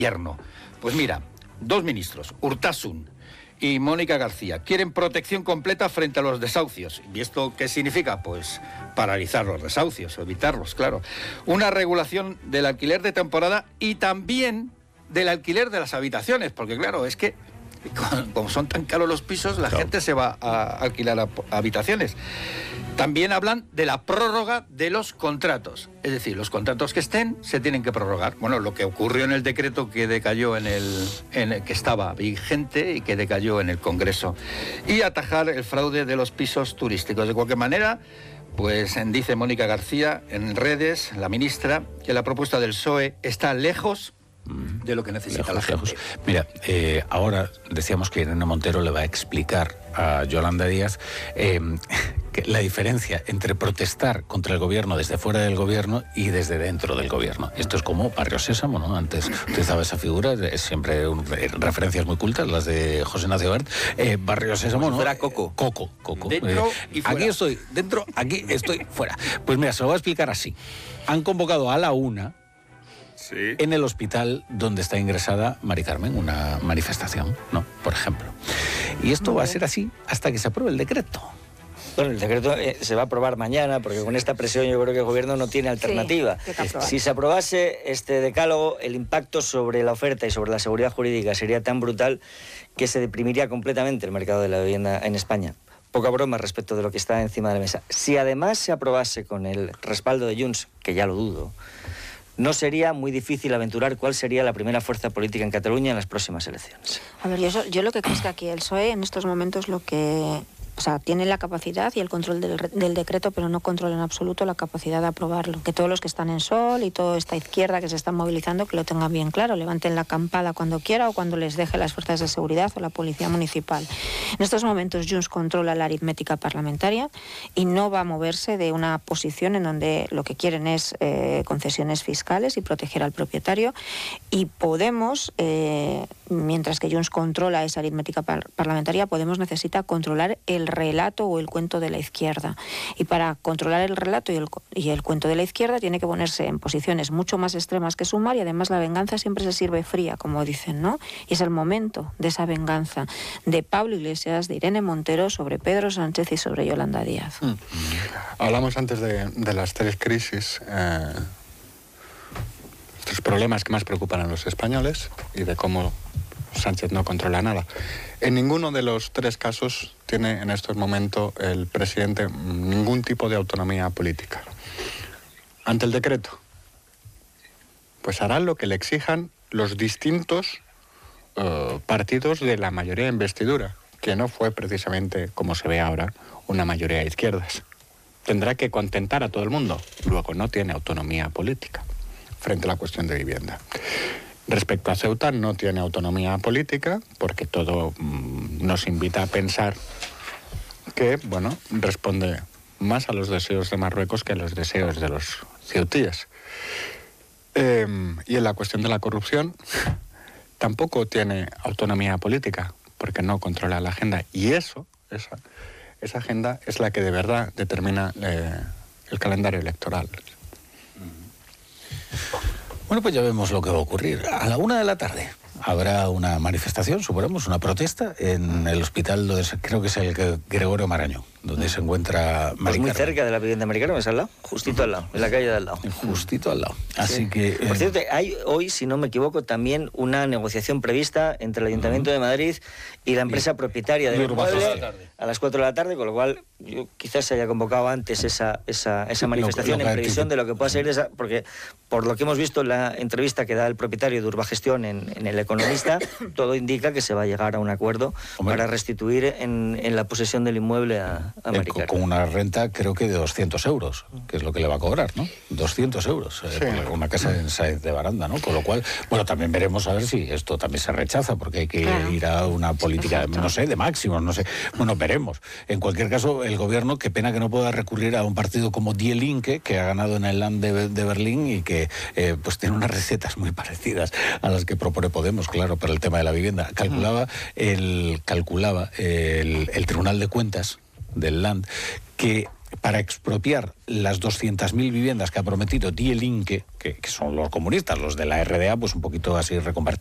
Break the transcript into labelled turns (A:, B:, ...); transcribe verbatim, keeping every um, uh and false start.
A: gobierno. Pues mira, dos ministros, Urtasun y Mónica García, quieren protección completa frente a los desahucios. ¿Y esto qué significa? Pues paralizar los desahucios, evitarlos, claro. Una regulación del alquiler de temporada y también del alquiler de las habitaciones, porque claro, es que como son tan caros los pisos, la claro. gente se va a alquilar a, a habitaciones. También hablan de la prórroga de los contratos, es decir, los contratos que estén se tienen que prorrogar. Bueno, lo que ocurrió en el decreto que decayó en el, en el que estaba vigente y que decayó en el Congreso. Y atajar el fraude de los pisos turísticos. De cualquier manera, pues dice Mónica García en redes, la ministra, que la propuesta del P S O E está lejos de lo que necesita lejos, la gente.
B: Lejos. Mira, eh, ahora decíamos que Irene Montero le va a explicar a Yolanda Díaz eh, que la diferencia entre protestar contra el gobierno desde fuera del gobierno y desde dentro del gobierno. Esto es como Barrio Sésamo, ¿no? Antes utilizaba esa figura, es siempre un, referencias muy cultas, las de José Ignacio Bert. Eh, Barrio Sésamo,
A: como
B: ¿no?
A: Si fuera Coco.
B: Coco, Coco.
A: Dentro
B: eh,
A: y fuera.
B: Aquí estoy dentro, aquí estoy fuera. Pues mira, se lo voy a explicar así. Han convocado a la una Sí. en el hospital donde está ingresada Mari Carmen, una manifestación, ¿no? Por ejemplo. Y esto va a ser así hasta que se apruebe el decreto.
C: Bueno, el decreto eh, se va a aprobar mañana, porque con esta presión yo creo que el gobierno no tiene alternativa.
D: Sí,
C: si se aprobase este decálogo, el impacto sobre la oferta y sobre la seguridad jurídica sería tan brutal que se deprimiría completamente el mercado de la vivienda en España. Poca broma respecto de lo que está encima de la mesa. Si además se aprobase con el respaldo de Junts, que ya lo dudo, no sería muy difícil aventurar cuál sería la primera fuerza política en Cataluña en las próximas elecciones.
D: A ver, yo, yo lo que creo es que aquí el P S O E en estos momentos lo que... O sea, tiene la capacidad y el control del, del decreto, pero no controla en absoluto la capacidad de aprobarlo. Que todos los que están en Sol y toda esta izquierda que se están movilizando, que lo tengan bien claro, levanten la acampada cuando quiera o cuando les deje las fuerzas de seguridad o la policía municipal. En estos momentos Junts controla la aritmética parlamentaria y no va a moverse de una posición en donde lo que quieren es eh, concesiones fiscales y proteger al propietario. Y Podemos, eh, mientras que Junts controla esa aritmética par parlamentaria, Podemos necesita controlar el relato o el cuento de la izquierda. Y para controlar el relato y el, y el cuento de la izquierda tiene que ponerse en posiciones mucho más extremas que Sumar, y además la venganza siempre se sirve fría, como dicen, ¿no? Y es el momento de esa venganza de Pablo Iglesias, de Irene Montero, sobre Pedro Sánchez y sobre Yolanda Díaz.
E: Mm. Hablamos antes de, de las tres crisis, eh, estos problemas que más preocupan a los españoles y de cómo Sánchez no controla nada. En ninguno de los tres casos tiene en estos momentos el presidente ningún tipo de autonomía política. Ante el decreto, pues harán lo que le exijan los distintos uh, partidos de la mayoría de investidura, que no fue precisamente, como se ve ahora, una mayoría de izquierdas. Tendrá que contentar a todo el mundo. Luego no tiene autonomía política frente a la cuestión de vivienda. Respecto a Ceuta, no tiene autonomía política, porque todo mmm, nos invita a pensar que, bueno, responde más a los deseos de Marruecos que a los deseos de los ceutíes. Eh, y en la cuestión de la corrupción, tampoco tiene autonomía política, porque no controla la agenda. Y eso, esa, esa agenda es la que de verdad determina eh, el calendario electoral.
B: Bueno, pues ya vemos lo que va a ocurrir. A la una de la tarde habrá una manifestación, suponemos, una protesta en el hospital, donde creo que es el Gregorio Marañón, donde se encuentra Mari
C: Pues muy
B: Carmen.
C: cerca de la vivienda americana, es al lado, justito al lado, en la calle de al lado.
B: Justito al lado. Así
C: Sí.
B: que...
C: Por
B: eh,
C: cierto, hay hoy, si no me equivoco, también una negociación prevista entre el Ayuntamiento uh-huh. de Madrid y la empresa y, propietaria del inmueble a las cuatro de la tarde, con lo cual yo, quizás se haya convocado antes esa, esa, esa manifestación lo, lo en previsión de lo que pueda ser esa, porque por lo que hemos visto en la entrevista que da el propietario de Urbagestión en, en El Economista, todo indica que se va a llegar a un acuerdo Hombre. para restituir en, en la posesión del inmueble a, a Mari Carmen.
B: Con una renta creo que de doscientos euros, que es lo que le va a cobrar, ¿no? doscientos euros, eh, sí. por una casa en Sáenz de Baranda, ¿no? Con lo cual, bueno, también veremos a ver si esto también se rechaza, porque hay que claro. ir a una política, no sé, de máximos, no sé. Bueno, veremos. En cualquier caso, el gobierno, qué pena que no pueda recurrir a un partido como Die Linke, que ha ganado en el Land de, de Berlín y que eh, pues tiene unas recetas muy parecidas a las que propone Podemos, claro, para el tema de la vivienda. Calculaba el, calculaba el, el Tribunal de Cuentas del Land que para expropiar las doscientas mil viviendas que ha prometido Die Linke, que, que son los comunistas, los de la R D A, pues un poquito así reconvertidos.